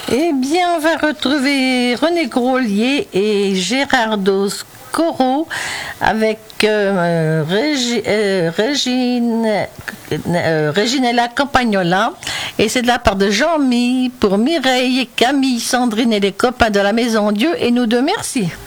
Eh bien, on va retrouver René Groslier et Gérardo Scoro avec Reginella Campagnola. Et c'est de la part de Jean-Mi pour Mireille, Camille, Sandrine et les copains de la Maison Dieu. Et nous deux, merci.